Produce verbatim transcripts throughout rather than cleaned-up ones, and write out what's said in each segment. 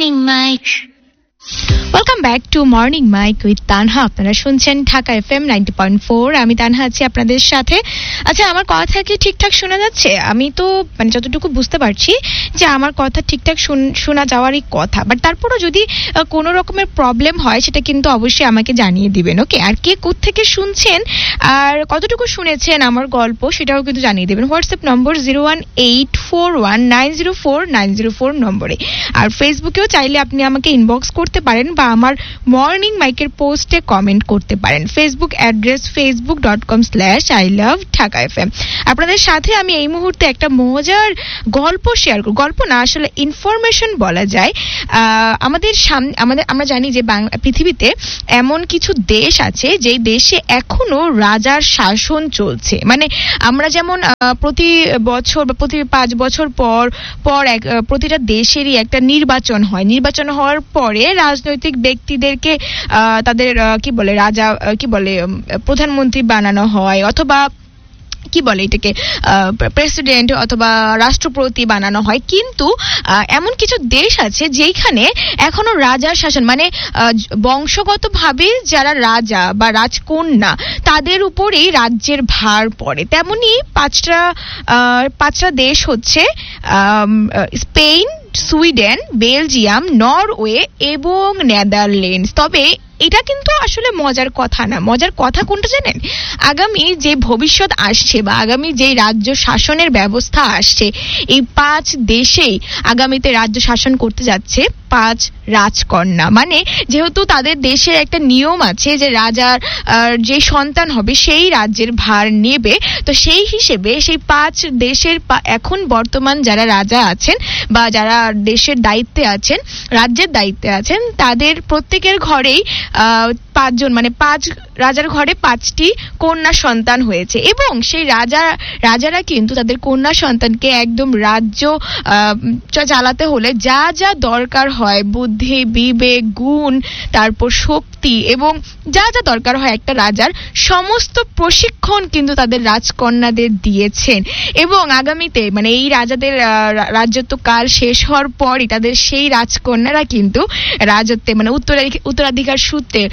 Morning Mike. Welcome back to morning mic with Tanha. আপনারা শুনছেন Dhaka FM ninety point four. আমি তানহা আছি আপনাদের সাথে। আচ্ছা, আমার কথা কি ঠিকঠাক শোনা যাচ্ছে? আমি তো মানে যতটুকু বুঝতে পারছি যে আমার কথা ঠিকঠাক শোনা যাওয়ারই কথা, বাট তারপরও যদি কোনো রকমের প্রবলেম হয় সেটা কিন্তু অবশ্যই আমাকে জানিয়ে দিবেন, ওকে? আর কে কোত্থেকে শুনছেন আর কতটুকু শুনেছেন আমার গল্প সেটাও কিন্তু জানিয়ে দেবেন WhatsApp number zero one eight four one nine zero four nine zero four নম্বরে। আর ফেসবুকেও চাইলে আপনি আমাকে ইনবক্স করতে পারেন বা আমার মর্নিং মাইকের পোস্টে কমেন্ট করতে পারেন। Facebook address Facebook dot com slash I love Dhaka FM. আপনাদের সাথে আমি এই মুহূর্তে একটা মজার গল্প শেয়ার করব। গল্প না, আসলে ইনফরমেশন বলা যায়। আমাদের সামনে আমাদের আমরা জানি যে পৃথিবীতে এমন কিছু দেশ আছে যেই দেশে এখনো রাজার শাসন চলছে। মানে আমরা যেমন প্রতি বছর বা প্রতি পাঁচ বছর পর পর এক প্রতিটা দেশেরই একটা নির্বাচন হয়। নির্বাচন হওয়ার পরে রাজনৈতিক ব্যক্তিদেরকে তাদের কি বলে রাজা কি বলে প্রধানমন্ত্রী বানানো হয়, অথবা কি বলে এটাকে প্রেসিডেন্ট অথবা রাষ্ট্রপতি বানানো হয়। কিন্তু এমন কিছু দেশ আছে যেখানে এখনো রাজার শাসন, মানে বংশগতভাবে যারা রাজা বা রাজকন্যা তাদের উপরেই রাজ্যের ভার পড়ে। তেমনি পাঁচটা পাঁচটা দেশ হচ্ছে স্পেন, সুইডেন, বেলজিয়াম, নরওয়ে এবং নেদারল্যান্ডস। তবে এটা কিন্তু আসলে মজার কথা না। মজার কথা কোনটা জানেন? আগামী যে ভবিষ্যৎ আসছে বা আগামী যে রাজ্য শাসনের ব্যবস্থা আসছে, এই পাঁচ দেশেই আগামীতে রাজ্য শাসন করতে যাচ্ছে পাঁচ রাজকন্যা। মানে যেহেতু তাদের দেশের একটা নিয়ম আছে যে রাজার যে সন্তান হবে সেই রাজ্যের ভার নেবে, তো সেই হিসেবে সেই পাঁচ দেশের এখন বর্তমান যারা রাজা আছেন বা যারা দেশের দায়িত্বে আছেন, রাজ্যের দায়িত্বে আছেন, তাদের প্রত্যেকের ঘরেই আহ পাঁচজন মানে পাঁচ রাজার ঘরে পাঁচটি কন্যা সন্তান হয়েছে। এবং সেই রাজা রাজারা কিন্তু তাদের কন্যা সন্তানকে একদম রাজ্য চালাতে হলে যা যা দরকার হয়, বুদ্ধি, বিবেক, গুণ, তারপর শক্তি এবং যা যা দরকার হয় একটা রাজার, সমস্ত প্রশিক্ষণ কিন্তু তাদের রাজকন্যাদের দিয়েছেন। এবং আগামীতে মানে এই রাজাদের রাজত্ব কাল শেষ হওয়ার পরই তাদের সেই রাজকন্যারা কিন্তু রাজত্বে মানে উত্তরাধিকার সূত্রে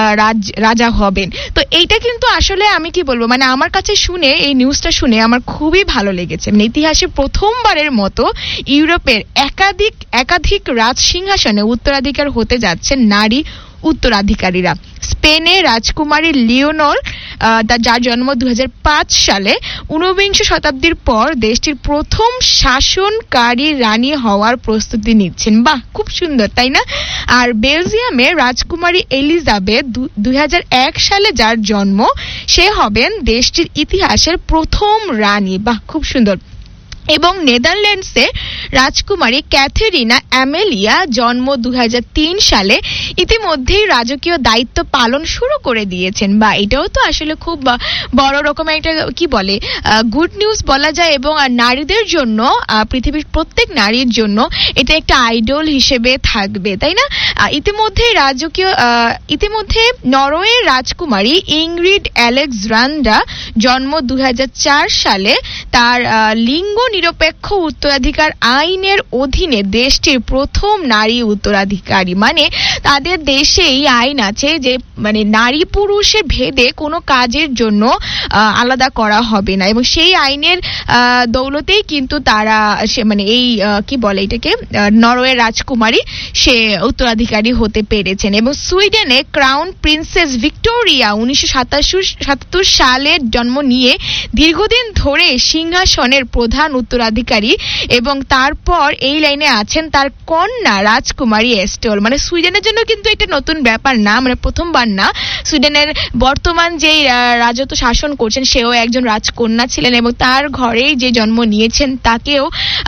রাজা হবেন। তো এইটা কিন্তু আসলে আমি কি বলবো, মানে আমার কাছে শুনে এই নিউজটা শুনে আমার খুবই ভালো লেগেছে। মানে ইতিহাসে প্রথমবারের মতো ইউরোপের একাধিক একাধিক রাজ সিংহাসনে উত্তরাধিকার হতে যাচ্ছেন নারী উত্তরাধিকারীরা। স্পেনে রাজকুমারী লিওনর, যার জন্ম দুই হাজার পাঁচ সালে, ঊনবিংশ শতাব্দীর পর দেশটির প্রথম শাসনকারী রানী হওয়ার প্রস্তুতি নিচ্ছেন। বাহ, খুব সুন্দর, তাই না? আর বেলজিয়ামে রাজকুমারী এলিজাবেথ দুই হাজার এক সালে যার জন্ম, সে হবেন দেশটির ইতিহাসের প্রথম রানী। বাহ, খুব সুন্দর। এবং নেদারল্যান্ডসে রাজকুমারী ক্যাথেরিনা অ্যামেলিয়া, জন্ম দুই হাজার তিন সালে, ইতিমধ্যেই রাজকীয় দায়িত্ব পালন শুরু করে দিয়েছেন। বা এটাও তো আসলে খুব বড় রকমের একটা কি বলে গুড নিউজ বলা যায়। এবং নারীদের জন্য, পৃথিবীর প্রত্যেক নারীর জন্য এটা একটা আইডল হিসেবে থাকবে, তাই না? ইতিমধ্যে রাজকীয় ইতিমধ্যে নরওয়ের রাজকুমারী ইংরিড অ্যালেক্সান্ড্রা, জন্ম দুই হাজার চার সালে, তার লিঙ্গ নিরপেক্ষ উত্তরাধিকার আইনের অধীনে দেশটির প্রথম নারী উত্তরাধিকারী। মানে তাদের দেশে এই আইন আছে যে মানে নারী পুরুষে ভেদে কোনো কাজের জন্য আলাদা করা হবে না। এবং সেই আইনের দৌলতেই কিন্তু তারা সে মানে এই কি বলে এটাকে নরওয়ের রাজকুমারী সে উত্তরাধিকারী হতে পেরেছেন। এবং সুইডেনে ক্রাউন প্রিন্সেস ভিক্টোরিয়া উনিশশো সাতাত্তর সালে জন্ম নিয়ে দীর্ঘদিন ধরে সিংহাসনের প্রধান উত্তরাধিকারী। এবং তারপর এই লাইনে আছেন তার কন্যা রাজকুমারী এস্টোল। মানে সুইডেনের জন্য কিন্তু এটা নতুন ব্যাপার না, মানে প্রথমবার না। সুইডেনের বর্তমান যে রাজত্ব শাসন করছেন সেও একজন রাজকন্যা ছিলেন এবং তার ঘরেই যে জন্ম নিয়েছেন তাকেও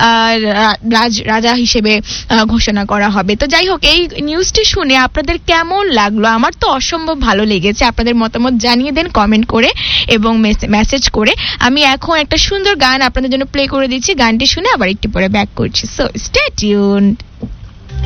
রাজা হিসেবে ঘোষণা করা হবে। তো যাই হোক, এই নিউজটি শুনে আপনাদের কেমন লাগলো? আমার তো অসম্ভব ভালো লেগেছে। আপনাদের মতামত জানিয়ে দেন কমেন্ট করে এবং মেসেজ করে। আমি এখন একটা সুন্দর গান আপনাদের জন্য প্লে করে দিচ্ছি, গানটি শুনে আবার একটু পরে ব্যাক করছি। So stay tuned.